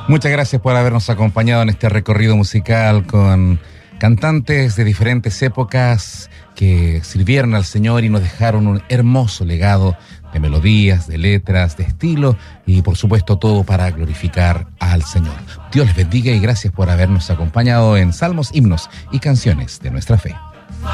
Muchas gracias por habernos acompañado en este recorrido musical con cantantes de diferentes épocas que sirvieron al Señor y nos dejaron un hermoso legado de melodías, de letras, de estilo y por supuesto todo para glorificar al Señor. Dios les bendiga y gracias por habernos acompañado en Salmos, Himnos y Canciones de Nuestra Fe.